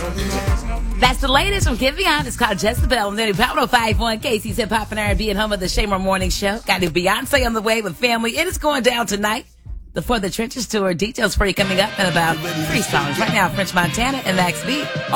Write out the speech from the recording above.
That's the latest from Giveon. It's called Jezebel. And then Power 51, Casey's Hip Hop and R&B and home of the Shamer Morning Show. Got new Beyonce on the way with family. It is going down tonight. The For the Trenches tour. Details for you coming up in about 3 songs. Right now, French Montana and Max B.